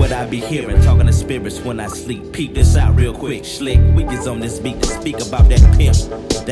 what I be hearing, talking to spirits when I sleep. Peep this out real quick, slick. We is on this beat to speak about that pimp.